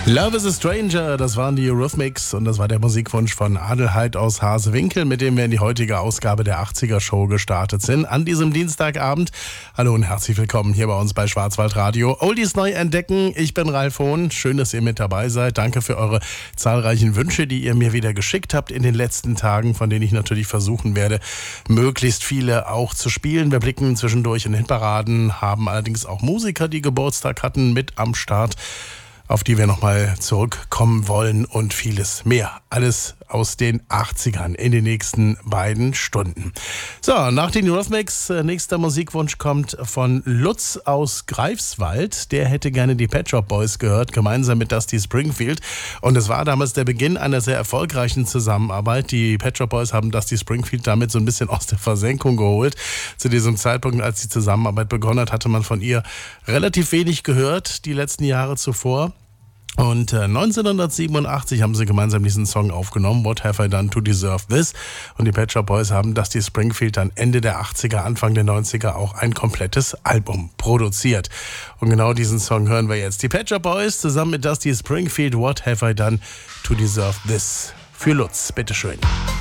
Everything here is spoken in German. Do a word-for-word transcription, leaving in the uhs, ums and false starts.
Love is a Stranger, das waren die Eurythmics und das war der Musikwunsch von Adelheid aus Hasewinkel, mit dem wir in die heutige Ausgabe der achtziger-Show gestartet sind. An diesem Dienstagabend. Hallo und herzlich willkommen hier bei uns bei Schwarzwaldradio. Oldies neu entdecken, ich bin Ralf Hohn. Schön, dass ihr mit dabei seid. Danke für eure zahlreichen Wünsche, die ihr mir wieder geschickt habt in den letzten Tagen, von denen ich natürlich versuchen werde, möglichst viele auch zu spielen. Wir blicken zwischendurch in den Hitparaden, haben allerdings auch Musiker, die Geburtstag hatten, mit am Start, auf die wir nochmal zurückkommen wollen und vieles mehr. Alles aus den achtzigern in den nächsten beiden Stunden. So, nach den Eurythmics, nächster Musikwunsch kommt von Lutz aus Greifswald. Der hätte gerne die Pet Shop Boys gehört, gemeinsam mit Dusty Springfield. Und es war damals der Beginn einer sehr erfolgreichen Zusammenarbeit. Die Pet Shop Boys haben Dusty Springfield damit so ein bisschen aus der Versenkung geholt. Zu diesem Zeitpunkt, als die Zusammenarbeit begonnen hat, hatte man von ihr relativ wenig gehört, die letzten Jahre zuvor. Und äh, neunzehnhundertsiebenundachtzig haben sie gemeinsam diesen Song aufgenommen, What Have I Done to Deserve This? Und die Pet Shop Boys haben Dusty Springfield dann Ende der achtziger, Anfang der neunziger auch ein komplettes Album produziert. Und genau diesen Song hören wir jetzt. Die Pet Shop Boys zusammen mit Dusty Springfield, What Have I Done to Deserve This? Für Lutz, bitteschön.